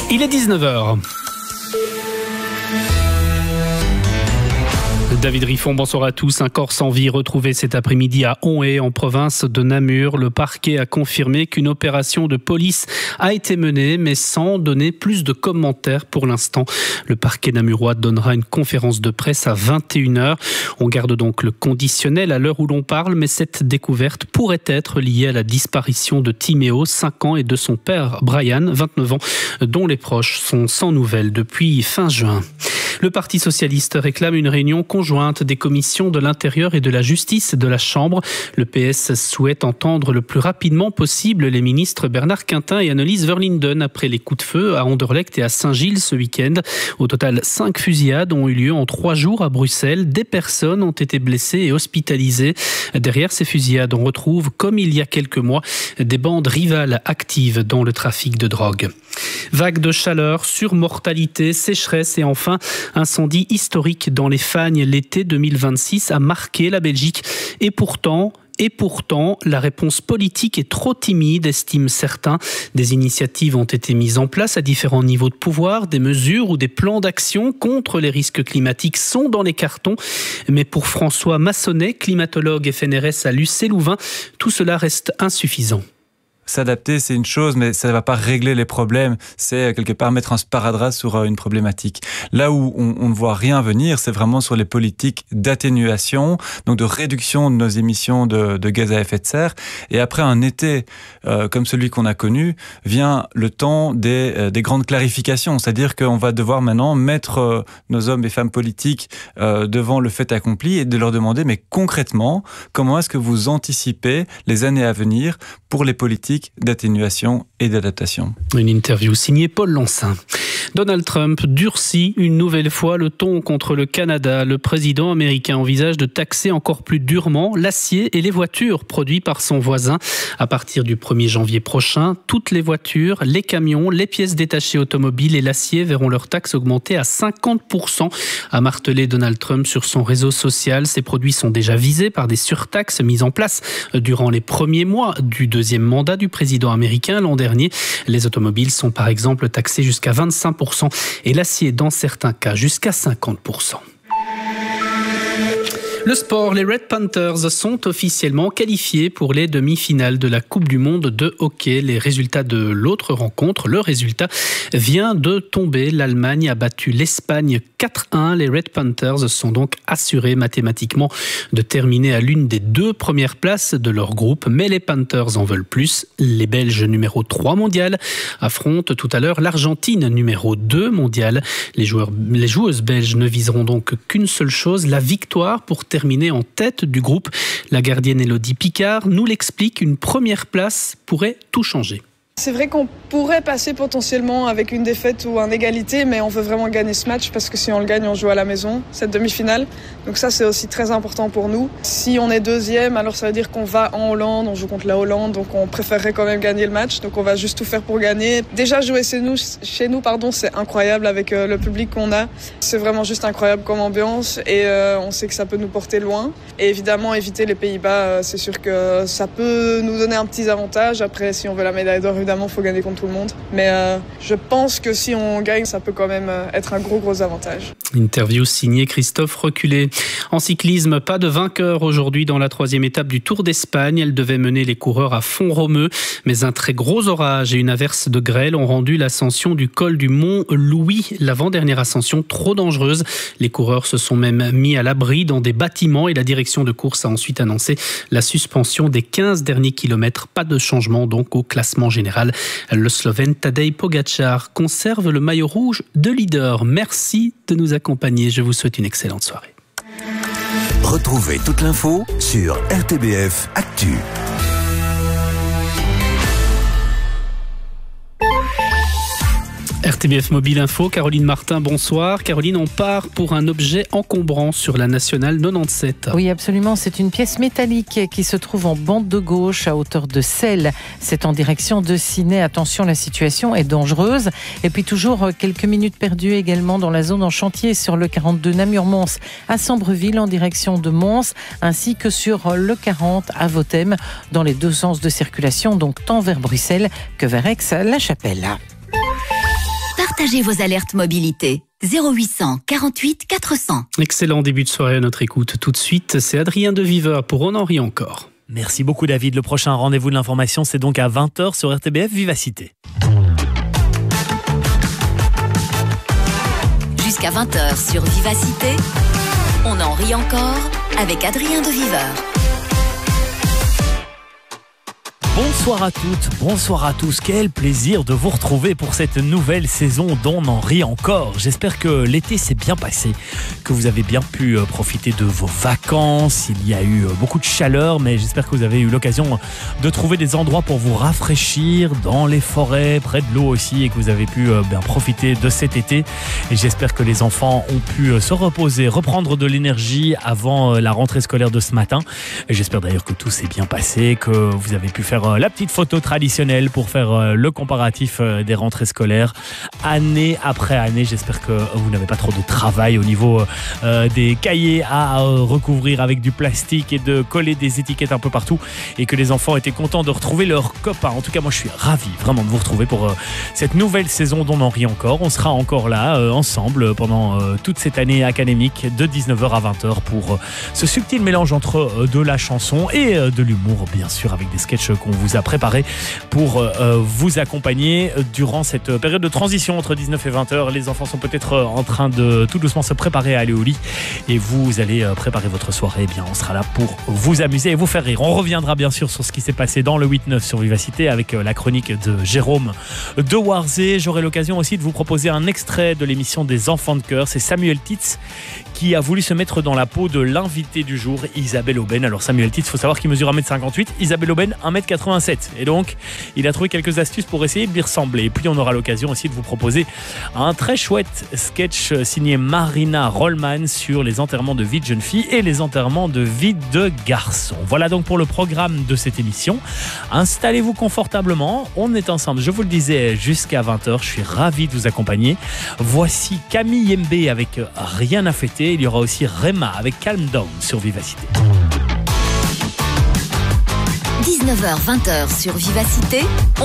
Il est 19h. David Riffon, bonsoir à tous. Un corps sans vie retrouvé cet après-midi à Onhaye, en province de Namur. Le parquet a confirmé qu'une opération de police a été menée, mais sans donner plus de commentaires pour l'instant. Le parquet namurois donnera une conférence de presse à 21h. On garde donc le conditionnel à l'heure où l'on parle, mais cette découverte pourrait être liée à la disparition de Timéo, 5 ans, et de son père Brian, 29 ans, dont les proches sont sans nouvelles depuis fin juin. Le Parti socialiste réclame une réunion conjointe des commissions de l'Intérieur et de la Justice de la Chambre. Le PS souhaite entendre le plus rapidement possible les ministres Bernard Quintin et Annelies Verlinden après les coups de feu à Anderlecht et à Saint-Gilles ce week-end. Au total, 5 fusillades ont eu lieu en 3 jours à Bruxelles. Des personnes ont été blessées et hospitalisées. Derrière ces fusillades, on retrouve, comme il y a quelques mois, des bandes rivales actives dans le trafic de drogue. Vague de chaleur, surmortalité, sécheresse et enfin incendie historique dans les Fagnes. L'été 2026 a marqué la Belgique et pourtant, la réponse politique est trop timide, estiment certains. Des initiatives ont été mises en place à différents niveaux de pouvoir. Des mesures ou des plans d'action contre les risques climatiques sont dans les cartons. Mais pour François Massonnet, climatologue FNRS à l'UC-Louvain, tout cela reste insuffisant. S'adapter, c'est une chose, mais ça ne va pas régler les problèmes. C'est quelque part mettre un sparadrap sur une problématique. Là où on ne voit rien venir, c'est vraiment sur les politiques d'atténuation, donc de réduction de nos émissions de gaz à effet de serre. Et après un été comme celui qu'on a connu, vient le temps des grandes clarifications. C'est-à-dire qu'on va devoir maintenant mettre nos hommes et femmes politiques devant le fait accompli et de leur demander, mais concrètement, comment est-ce que vous anticipez les années à venir pour les politiques d'atténuation et d'adaptation. Une interview signée Paul Lancin. Donald Trump durcit une nouvelle fois le ton contre le Canada. Le président américain envisage de taxer encore plus durement l'acier et les voitures produites par son voisin. À partir du 1er janvier prochain, toutes les voitures, les camions, les pièces détachées automobiles et l'acier verront leurs taxes augmenter à 50%, a martelé Donald Trump sur son réseau social. Ces produits sont déjà visés par des surtaxes mises en place durant les premiers mois du deuxième mandat du président américain l'an dernier. Les automobiles sont par exemple taxées jusqu'à 25% et l'acier dans certains cas jusqu'à 50%. Le sport, les Red Panthers sont officiellement qualifiés pour les demi-finales de la Coupe du Monde de hockey. Les résultats de l'autre rencontre, le résultat vient de tomber. L'Allemagne a battu l'Espagne 4-1. Les Red Panthers sont donc assurés mathématiquement de terminer à l'une des 2 premières places de leur groupe. Mais les Panthers en veulent plus. Les Belges numéro 3 mondial affrontent tout à l'heure l'Argentine numéro 2 mondial. Les joueuses belges ne viseront donc qu'une seule chose, la victoire pour terminer en tête du groupe. La gardienne Elodie Picard nous l'explique, une première place pourrait tout changer. C'est vrai qu'on pourrait passer potentiellement avec une défaite ou une égalité, mais on veut vraiment gagner ce match parce que si on le gagne, on joue à la maison, cette demi-finale. Donc ça, c'est aussi très important pour nous. Si on est deuxième, alors ça veut dire qu'on va en Hollande, on joue contre la Hollande, donc on préférerait quand même gagner le match. Donc on va juste tout faire pour gagner. Déjà jouer chez nous, c'est incroyable avec le public qu'on a. C'est vraiment juste incroyable comme ambiance et on sait que ça peut nous porter loin. Et évidemment, éviter les Pays-Bas, c'est sûr que ça peut nous donner un petit avantage. Après, si on veut la médaille d'or, évidemment, il faut gagner contre tout le monde. Mais je pense que si on gagne, ça peut quand même être un gros avantage. Interview signée Christophe Reculé. En cyclisme, pas de vainqueur aujourd'hui dans la 3e étape du Tour d'Espagne. Elle devait mener les coureurs à Font-Romeu. Mais un très gros orage et une averse de grêle ont rendu l'ascension du col du Mont Louis, l'avant-dernière ascension, trop dangereuse. Les coureurs se sont même mis à l'abri dans des bâtiments et la direction de course a ensuite annoncé la suspension des 15 derniers kilomètres. Pas de changement donc au classement général. Le Slovène Tadej Pogačar conserve le maillot rouge de leader. Merci de nous accompagner. Je vous souhaite une excellente soirée. Retrouvez toute l'info sur RTBF Actu. RTBF Mobile Info, Caroline Martin, bonsoir. Caroline, on part pour un objet encombrant sur la nationale 97. Oui, absolument. C'est une pièce métallique qui se trouve en bande de gauche à hauteur de Celle. C'est en direction de Ciney. Attention, la situation est dangereuse. Et puis toujours quelques minutes perdues également dans la zone en chantier sur le 42 Namur-Mons à Sambreville en direction de Mons, ainsi que sur le 40 à Vothem dans les 2 sens de circulation, donc tant vers Bruxelles que vers Aix-la-Chapelle. partagez vos alertes mobilité. 0800 48 400. Excellent début de soirée à notre écoute. Tout de suite, c'est Adrien de Viveur pour On en rit encore. Merci beaucoup David. Le prochain rendez-vous de l'information, c'est donc à 20h sur RTBF Vivacité. Jusqu'à 20h sur Vivacité, On en rit encore avec Adrien de Viveur. Bonsoir à toutes, bonsoir à tous. Quel plaisir de vous retrouver pour cette nouvelle saison d'On en rit encore. J'espère que l'été s'est bien passé, que vous avez bien pu profiter de vos vacances. Il y a eu beaucoup de chaleur, mais j'espère que vous avez eu l'occasion de trouver des endroits pour vous rafraîchir dans les forêts, près de l'eau aussi, et que vous avez pu bien profiter de cet été. Et j'espère que les enfants ont pu se reposer, reprendre de l'énergie avant la rentrée scolaire de ce matin. Et j'espère d'ailleurs que tout s'est bien passé, que vous avez pu faire la petite photo traditionnelle pour faire le comparatif des rentrées scolaires année après année. J'espère que vous n'avez pas trop de travail au niveau des cahiers à recouvrir avec du plastique et de coller des étiquettes un peu partout, et que les enfants étaient contents de retrouver leurs copains. En tout cas, moi je suis ravi vraiment de vous retrouver pour cette nouvelle saison d'On en rit encore. On sera encore là ensemble pendant toute cette année académique de 19h à 20h pour ce subtil mélange entre de la chanson et de l'humour, bien sûr, avec des sketchs qu'on vous a préparé pour vous accompagner durant cette période de transition entre 19 et 20h. Les enfants sont peut-être en train de tout doucement se préparer à aller au lit, et vous allez préparer votre soirée. Eh bien, on sera là pour vous amuser et vous faire rire. On reviendra bien sûr sur ce qui s'est passé dans le 8-9 sur Vivacité avec la chronique de Jérôme de Warzé. J'aurai l'occasion aussi de vous proposer un extrait de l'émission des Enfants de Cœur. C'est Samuel Titz qui a voulu se mettre dans la peau de l'invité du jour, Isabelle Aubène. Alors Samuel Titz, il faut savoir qu'il mesure 1m58, Isabelle Aubène 1m87. Et donc, il a trouvé quelques astuces pour essayer de lui ressembler. Et puis, on aura l'occasion aussi de vous proposer un très chouette sketch signé Marina Rollman sur les enterrements de vie de jeunes filles et les enterrements de vie de garçons. Voilà donc pour le programme de cette émission. Installez-vous confortablement. On est ensemble, je vous le disais, jusqu'à 20h. Je suis ravi de vous accompagner. Voici Camille Mbé avec Rien à fêter. Il y aura aussi Rema avec Calm Down sur Vivacité. 19h-20h sur Vivacité,